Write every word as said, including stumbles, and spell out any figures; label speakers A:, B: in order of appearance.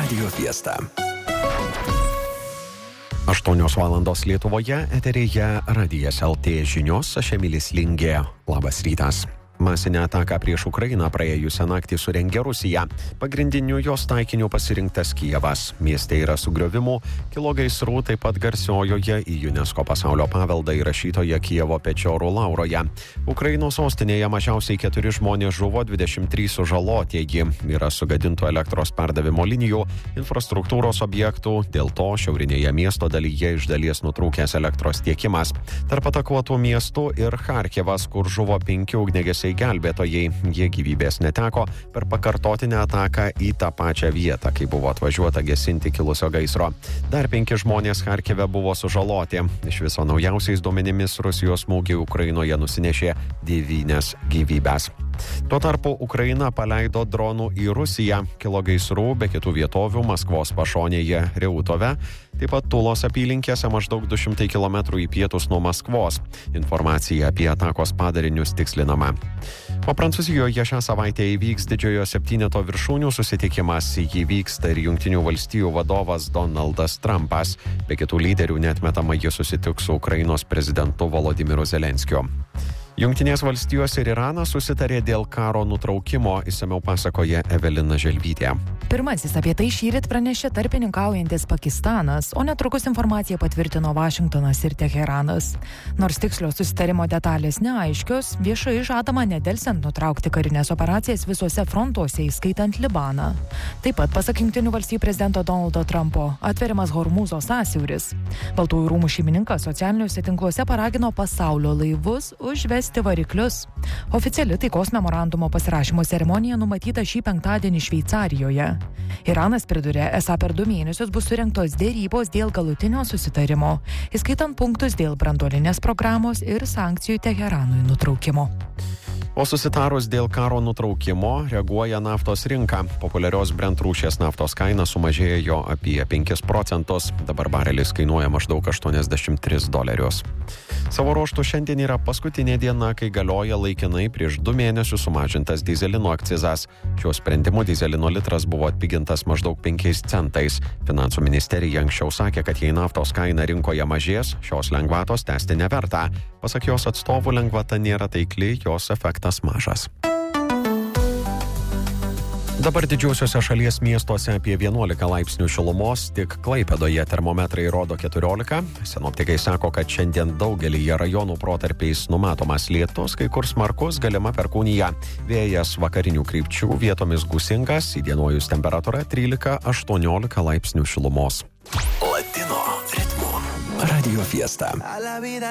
A: Radio Fiesta.
B: aštuonios valandos Lietuvoje, eteryje Radijas L T žinios, aš Emilis Lingė. Labas rytas. Masinę ataką prieš Ukrainą praėjusią naktį surengė Rusija. Pagrindiniu jos taikiniu pasirinktas Kijevas. Mieste yra sugriovimų, kilo gaisrų taip pat garsiojoje į UNESCO pasaulio paveldą įrašytoje Kijevo Pečiorų Lauroje. Ukrainos sostinėje mažiausiai keturi žmonės žuvo, dvidešimt trys sužalotieji. Yra sugadintų elektros perdavimo linijų, infrastruktūros objektų, dėl to šiaurinėje miesto dalyje iš dalies nutrūkęs elektros tiekimas. Tarp atakuotų miestų ir Charkivas, kur žuvo penki ugniagesiai gelbėtojai. Jie gyvybės neteko per pakartotinę ataką į tą pačią vietą, kai buvo atvažiuota gesinti kilusio gaisro. Dar penki žmonės Charkive buvo sužaloti. Iš viso naujausiais duomenimis Rusijos smūgiai Ukrainoje nusinešė devynias gyvybes. Tuo tarpu Ukraina paleido dronų į Rusiją. Kilo gaisrų be kitų vietovių Maskvos pašonėje Reutove, taip pat Tulos apylinkėse maždaug du šimtai kilometrų į pietus nuo Maskvos. Informacija apie atakos padarinius tikslinama. O Prancūzijoje šią savaitę įvyks didžiojo septyneto viršūnių susitikimas. Jį vyksta ir Jungtinių valstijų vadovas Donaldas Trumpas. Be kitų lyderių neatmetama jis susitiks su Ukrainos prezidentu Volodymyru Zelenskiu. Jungtinės valstijos ir Iranas susitarė dėl karo nutraukimo, išsamiau pasakoja Evelina Želvytė.
C: Pirmasis apie tai šįryt pranešė tarpininkaujantis Pakistanas, o netrukus informaciją patvirtino Vašingtonas ir Teheranas. Nors tikslios susitarimo detalės neaiškios, viešai žadama nedelsiant nutraukti karinės operacijas visuose frontuose, įskaitant Libaną. Taip pat, pasak Jungtinių valstijų prezidento Donaldo Trumpo, atveriamas Hormūzo sąsiauris. Baltųjų rūmų šeimininkas socialiniuose tinkluose paragino pasaulio laivus užvesti variklius. Oficiali taikos memorandumo pasirašymo ceremonija numatyta šį penktadienį Šveicarijoje. Iranas pridūrė, esą per du mėnesius bus surengtos dėrybos dėl galutinio susitarimo, įskaitant punktus dėl branduolinės programos ir sankcijų Teheranui nutraukimo.
B: O susitarus dėl karo nutraukimo reaguoja naftos rinka. Populiarios Brent rūšies naftos kaina sumažėjo apie penkis procentus. Dabar barelis kainuoja maždaug aštuoniasdešimt tris dolerius. Savo ruožtu šiandien yra paskutinė diena, kai galioja laikinai prieš du mėnesius sumažintas dyzelino akcizas. Šiuo sprendimu dyzelino litras buvo atpigintas maždaug penkiais centais. Finansų ministerija anksčiau sakė, kad jei naftos kaina rinkoje mažės, šios lengvatos tęsti neverta. Pasak jos atstovų, lengvata nėra taikli, jos efektas mažas. Dabar didžiausiuose šalies miestuose apie vienuolika laipsnių šilumos, tik Klaipėdoje termometrai rodo keturiolika. Sinoptikai sako, kad šiandien daugelyje rajonų protarpiais numatomas lietus, kai kur smarkus, galima perkūnija. Vėjas vakarinių krypčių, vietomis gūsingas, įdienojus temperatūra trylika aštuoniolika laipsnių šilumos.
A: Latino ritmo. Radio Fiesta.